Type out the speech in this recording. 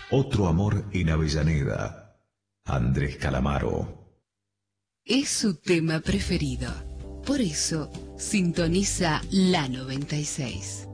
Otro amor en Avellaneda. Andrés Calamaro. Es su tema preferido. Por eso sintoniza la 96.